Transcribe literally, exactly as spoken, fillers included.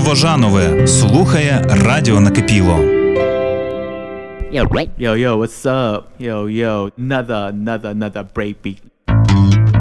Новожанове слухає Радіо Накипіло. Yo, yo, what's up? Yo, yo, another, another, another breakbeat.